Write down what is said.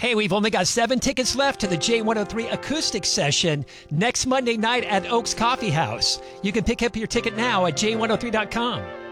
Hey, we've only got 7 tickets left to the J103 acoustic session next Monday night at Oaks Coffee House. You can pick up your ticket now at j103.com.